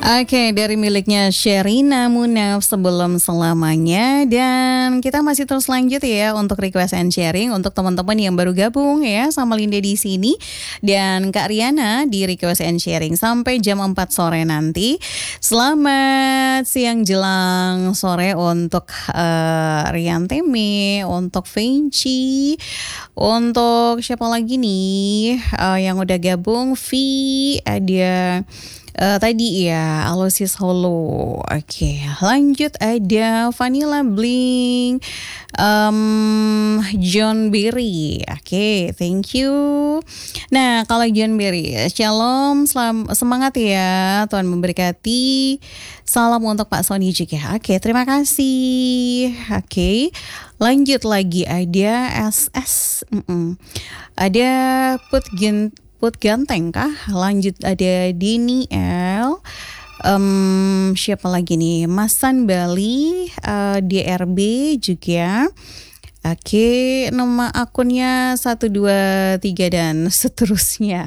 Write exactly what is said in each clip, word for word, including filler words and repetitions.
Oke, dari miliknya Sherina Munaf Sebelum Selamanya. Dan kita masih terus lanjut ya untuk request and sharing untuk teman-teman yang baru gabung ya sama Linda di sini dan Kak Riana di request and sharing sampai jam empat sore nanti. Selamat siang jelang sore untuk uh, Rian Teme, untuk Vinci, untuk siapa lagi nih uh, yang udah gabung, V, ada Uh, tadi ya Alosis Holo. Oke, lanjut ada Vanilla Bling, um, John Berry. Oke, thank you. Nah, kalau John Berry, shalom, selam, semangat ya, Tuhan memberkati. Salam untuk Pak Sony juga. Oke, terima kasih. Oke, lanjut lagi ada S S. Mm-mm. Ada Put Gent Put Ganteng kah? Lanjut ada Dini L. Um, siapa lagi nih? Masan Bali, uh, D R B juga. Oke, nama akunnya satu dua tiga dan seterusnya.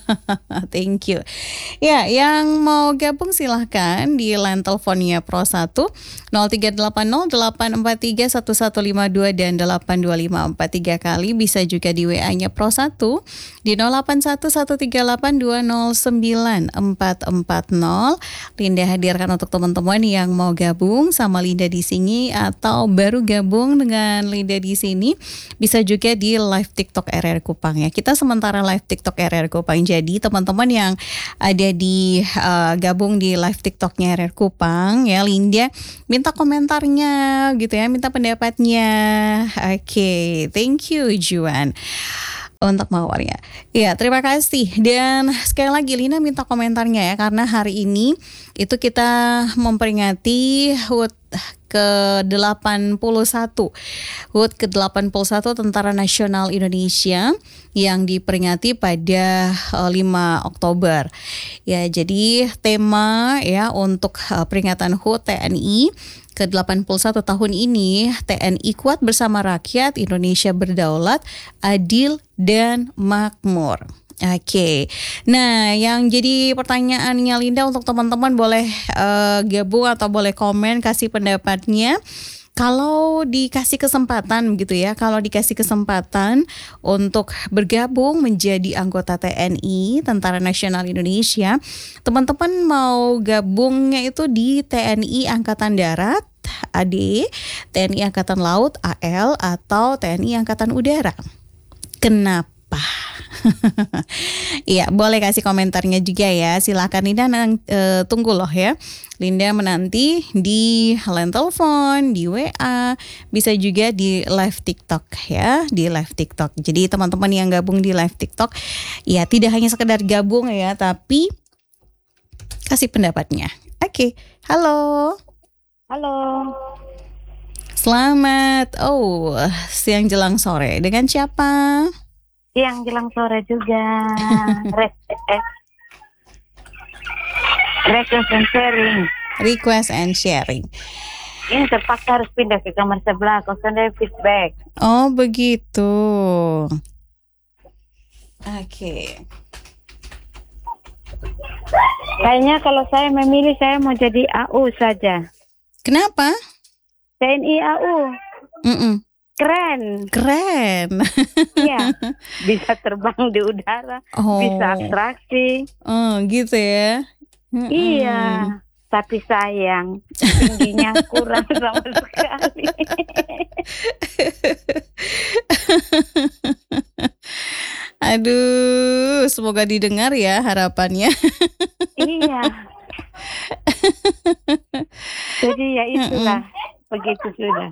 Thank you. Ya, yang mau gabung silahkan di line teleponnya Pro satu nol tiga delapan nol delapan empat tiga satu satu lima dua dan delapan dua lima empat tiga kali. Bisa juga di W A-nya Pro satu di nol delapan satu satu tiga delapan dua nol sembilan empat empat nol. Linda hadirkan untuk teman-teman yang mau gabung sama Linda di sini atau baru gabung dengan Linda di sini, bisa juga di live TikTok R R Kupang ya. Kita sementara live TikTok R R Kupang. Jadi teman-teman yang ada di uh, gabung di live TikToknya R R Kupang ya, Linda minta komentarnya gitu ya, minta pendapatnya. Oke, okay, thank you Juan untuk mawarnya. Ya, terima kasih. Dan sekali lagi Lina minta komentarnya ya, karena hari ini itu kita memperingati H U T ke delapan puluh satu. H U T ke delapan puluh satu Tentara Nasional Indonesia yang diperingati pada uh, lima Oktober. Ya, jadi tema ya untuk uh, peringatan H U T T N I ke delapan puluh satu tahun ini, T N I kuat bersama rakyat, Indonesia berdaulat, adil dan makmur. Oke, okay. Nah yang jadi pertanyaannya Linda untuk teman-teman boleh uh, gabung atau boleh komen kasih pendapatnya. Kalau dikasih kesempatan gitu ya, kalau dikasih kesempatan untuk bergabung menjadi anggota T N I, Tentara Nasional Indonesia, teman-teman mau gabungnya itu di T N I Angkatan Darat, A D, T N I Angkatan Laut, A L, atau T N I Angkatan Udara. Kenapa? Iya, boleh kasih komentarnya juga ya. Silakan Linda uh, tunggu loh ya. Linda menanti di line telepon, di W A, bisa juga di live TikTok ya, di live TikTok. Jadi teman-teman yang gabung di live TikTok, ya tidak hanya sekedar gabung ya, tapi kasih pendapatnya. Oke, halo. Halo. Selamat, oh siang jelang sore. Dengan siapa? Siang jelang sore juga. Request and sharing. Request and sharing. Ini terpaksa harus pindah ke kamar sebelah, kosong dari feedback. Oh begitu. Oke. Okay. Kayaknya kalau saya memilih, saya mau jadi A U saja. Kenapa? T N I A U. Mm-mm. Keren. Keren. Iya. Bisa terbang di udara, oh. bisa atraksi. Oh gitu ya. Mm-mm. Iya. Tapi sayang, tingginya kurang sama sekali. Aduh, semoga didengar ya harapannya. Iya. Jadi ya itulah, begitu sudah.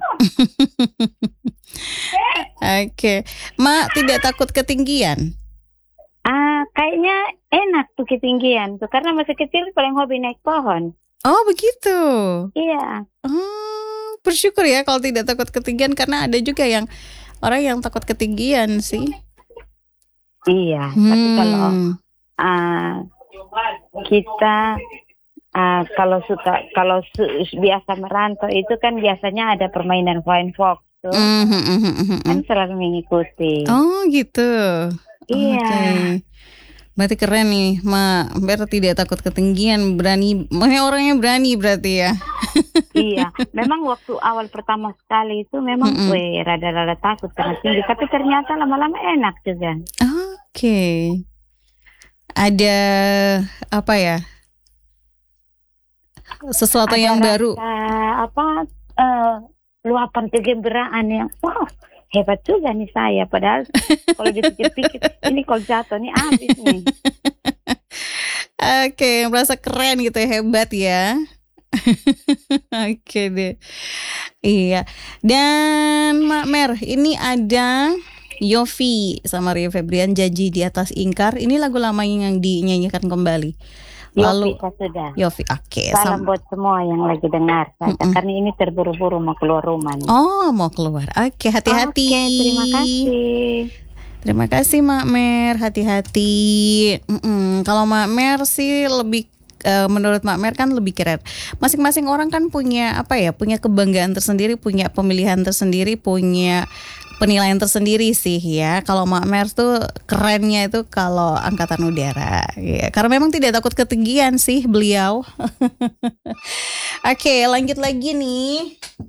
Oke, okay. Mak tidak takut ketinggian? Ah, kayaknya enak tuh ketinggian tuh, karena masih kecil paling hobi naik pohon. Oh begitu. Iya. Hmm, bersyukur ya kalau tidak takut ketinggian, karena ada juga yang orang yang takut ketinggian sih. Iya. Hmm. Tapi kalau uh, kita uh, kalau suka kalau su- biasa merantau itu kan biasanya ada permainan flying fox tuh, mm-hmm, mm-hmm, mm-hmm. kan selalu mengikuti. Oh gitu. Iya. Okay. Berarti keren nih, Mak Mer tidak takut ketinggian, berani, makanya orangnya berani berarti ya. Iya, memang waktu awal pertama sekali itu memang Mm-mm. weh rada-rada takut karena tinggi, tapi ternyata lama-lama enak juga. Oke. Ada apa ya? Sesuatu Ada yang baru. rasa apa eh, luapan kegembiraan yang wow hebat juga nih saya. Padahal kalau dipikir-pikir ini kalau jatuh nih habis nih. Oke, merasa keren gitu ya, hebat ya. Oke deh. Iya. Dan Mak Mer, ini ada Yofi sama Rio Febrian, Janji di Atas Ingkar. Ini lagu lama yang dinyanyikan kembali. Lalu Yofi sudah. Yofi, oke. Salam Sam- buat semua yang lagi dengar. Saja. Mm-mm. Karena ini terburu-buru mau keluar rumah nih. Oh, mau keluar. Oke, hati-hati. Oke, terima kasih. Terima kasih Mak Mer, hati-hati. Mm-mm. Kalau Mak Mer sih lebih eh, menurut Mak Mer kan lebih keren. Masing-masing orang kan punya apa ya? Punya kebanggaan tersendiri, punya pemilihan tersendiri, punya penilaian tersendiri sih ya. Kalau Mak Mer tuh kerennya itu kalau angkatan udara. Ya, karena memang tidak takut ketinggian sih beliau. Oke, lanjut lagi nih.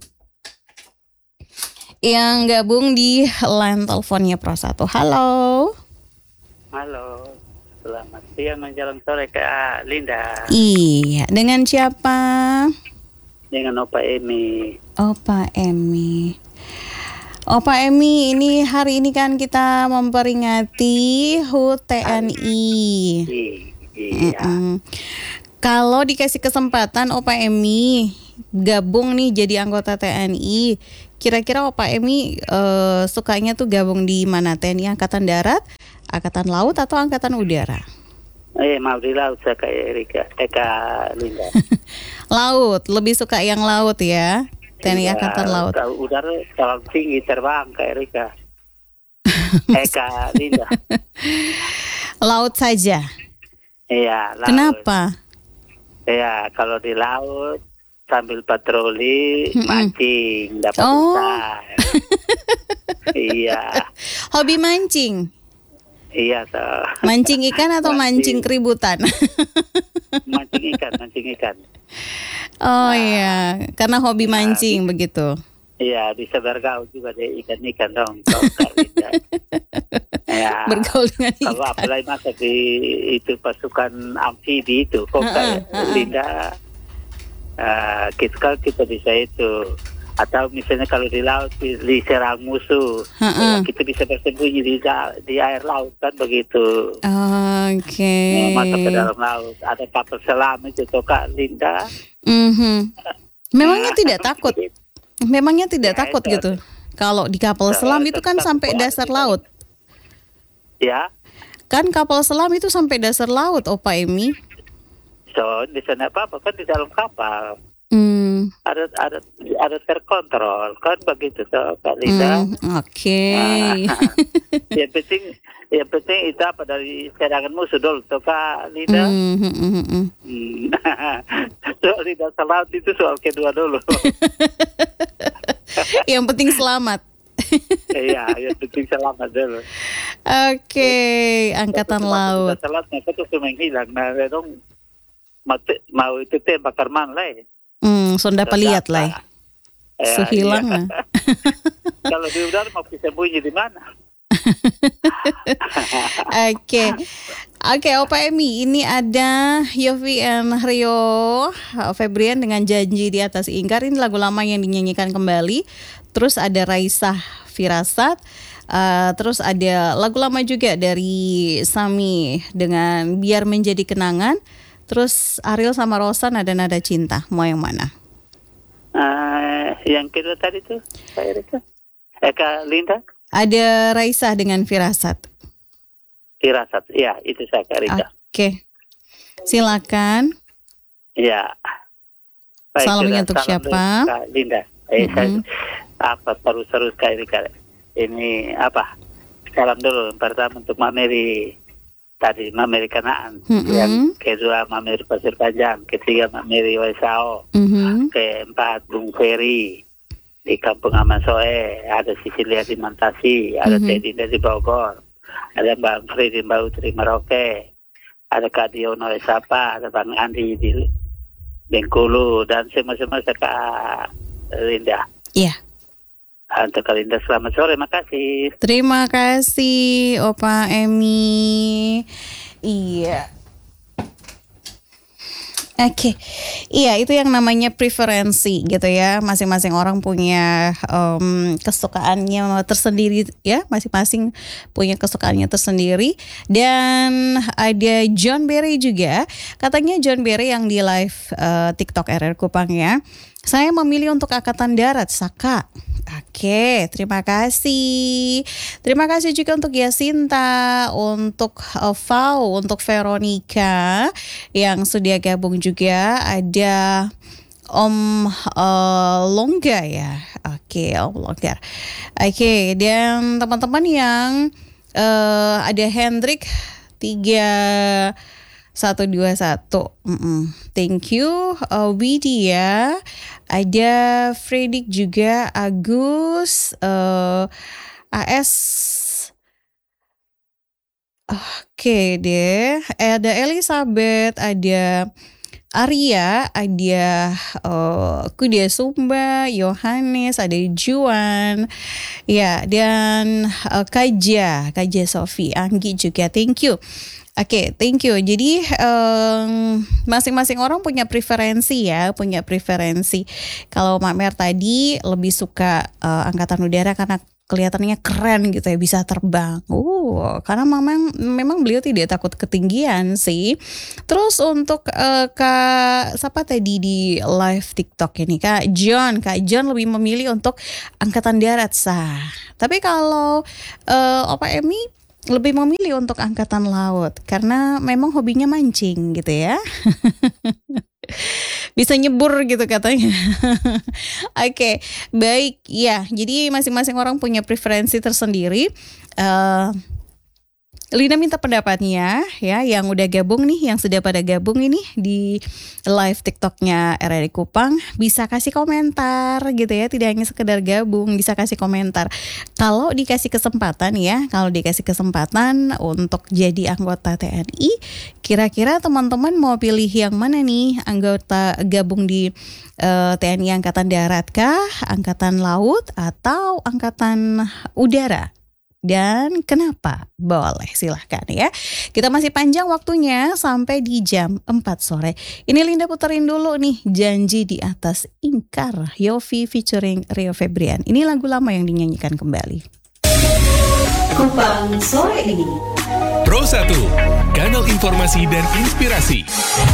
Yang gabung di line teleponnya Pro satu. Halo. Halo, selamat siang menjelang sore Kak Linda. Iya, dengan siapa? Dengan Opa Emi. Opa Emi. Opa Emi, ini hari ini kan kita memperingati H U T T N I. Iya. Mm-mm. Kalau dikasih kesempatan Opa Emi gabung nih jadi anggota T N I, kira-kira Opa Emi eh, sukanya tuh gabung di mana? T N I Angkatan Darat, Angkatan Laut, atau Angkatan Udara? Eh, mau di laut saya Kak Erika, eh Kak Linda. Laut, lebih suka yang laut ya? T N I Angkatan Laut. Kalau udara terlalu tinggi terbang Kak Erika. eh Kak Linda. Laut saja. Iya, laut. Kenapa? Iya, kalau di laut sambil patroli Mm-mm. mancing dapat Oh. ikan. Iya, Hobi mancing? iya toh. Mancing ikan atau mancing keributan? Mancing ikan, mancing ikan. Oh iya, karena hobi mancing begitu. Iya, bisa bergaul juga deh ikan-ikan dong. Kau Kak Linda. Ya, Bergaul dengan kalau ikan. apalagi masa di itu pasukan amfibi itu, kok Ha-ha, Kak ha-ha. Linda, eh, kita kita bisa itu. Atau misalnya kalau di laut di- diserang musuh, Ha-ha. ya, kita bisa bersembunyi di da- di air laut kan begitu. Oke. Mau masuk ke dalam laut, ada kapal selam itu tuh Kak Linda. Mhm. Memangnya tidak takut? Memangnya tidak Ya, takut itu gitu? Kalau di kapal Kalau selam itu kan tetap sampai kuat dasar kita. laut. Ya, Kan kapal selam itu sampai dasar laut, Opa Emi. so di sana apa-apa kan di dalam kapal. Hmm. ada ada ada terkontrol kan begitu toh Kak Linda. Hmm, Oke. Ah, yang penting yang penting itu apa dari serangan musuh dulu toh Kak Linda. Hmm, hmm, hmm, hmm. Hmm. Soal di dasar laut itu soal kedua dulu. Yang penting selamat. Iya, yang penting selamat dulu. Oke, angkatan Tapi waktu laut. di dasar laut mereka tuh menghilang. Nah, dong mau, te- mau itu teh bakar man lah. ya. Hmm, sonda peliat lah. ya. Eh, Sehilang iya. lah. Kalau di udara mau bisa sembunyi di mana? Oke. Oke, Opa Emi, ini ada Yofi and Rio Febrian dengan Janji di Atas Ingkar. Ini lagu lama yang dinyanyikan kembali. Terus ada Raisah Firasat. Uh, terus ada lagu lama juga dari Sami dengan Biar Menjadi Kenangan. Terus Ariel sama Rosan ada Nada Cinta. Mau yang mana? Ah, yang kedua tadi tuh, Kak Erika. Eh, Kak Linda, Ada Raisah dengan Firasat. Firasat. Ya, itu saya Kak Erika. Oke. Silakan. Ya. Baik, Salamnya sudah. untuk Salam siapa? dulu, Kak Linda. Eh, saya, Mhm. apa terus-terus Kak Erika. Ini apa? Salam dulu. Yang pertama untuk Mak Mary. Tadi Mak Mary Kanaan. Mhm. Yang kedua Mak Mary Pasir Panjang. Ketiga Mak Mary Waisao. Mhm. Keempat Bung Ferry di Kampung Aman Soe, ada Sisilia di Mantasi, ada Mhm. Teddy di Bogor, ada Mbak Fri di Mbak Utri Merauke, ada Kak Diono Esapa, ada Bang Andi di Bengkulu, dan semua-semua Kak Linda. Iya. Untuk Kak Linda, selamat sore, makasih. Terima kasih Opa Emi. Iya. Oke, okay. Iya itu yang namanya preferensi gitu ya. Masing-masing orang punya um, kesukaannya tersendiri ya. Masing-masing punya kesukaannya tersendiri. Dan ada John Berry juga. Katanya John Berry yang di live uh, TikTok R R Kupang ya. Saya memilih untuk Angkatan Darat, Saka. Oke, terima kasih. Terima kasih juga untuk Yasinta, untuk uh, Fau, untuk Veronica yang sudah gabung juga. Ada Om uh, Longga ya. Oke, Om Longga. Oke, dan teman-teman yang uh, ada Hendrik tiga satu dua satu. Mm-mm. Thank you uh, Widya. Ada Fredik juga, Agus, uh, A S. Oke deh. Ada Elizabeth, ada Arya, ada uh, Kudia Sumba, Yohanes, ada Juan, ya, dan uh, Kaja, Kaja Sofi, Anggi juga. Thank you. Oke, okay, thank you. Jadi um, masing-masing orang punya preferensi ya, punya preferensi. Kalau Mak Mer tadi lebih suka uh, angkatan udara karena kelihatannya keren gitu ya, bisa terbang. Uh, karena memang memang beliau tidak takut ketinggian sih. Terus untuk uh, Kak siapa tadi di live TikTok ini, Kak John, Kak John lebih memilih untuk angkatan darat sah. Tapi kalau uh, Opa Emi lebih memilih untuk angkatan laut karena memang hobinya mancing gitu ya. Bisa nyebur gitu katanya. Oke, okay, baik ya. Jadi masing-masing orang punya preferensi tersendiri. Uh, Lina minta pendapatnya ya, yang udah gabung nih, yang sudah pada gabung ini di live TikToknya R R I Kupang, bisa kasih komentar gitu ya, tidak hanya sekedar gabung, bisa kasih komentar. Kalau dikasih kesempatan ya, kalau dikasih kesempatan untuk jadi anggota T N I, kira-kira teman-teman mau pilih yang mana nih, anggota gabung di uh, T N I Angkatan Darat kah, Angkatan Laut, atau Angkatan Udara? Dan kenapa? Boleh, silahkan ya. Kita masih panjang waktunya sampai di jam empat sore. Ini Linda puterin dulu nih, Janji di Atas Ingkar, Yofi featuring Rio Febrian. Ini lagu lama yang dinyanyikan kembali. Kupang sore ini Pro satu, kanal informasi dan inspirasi.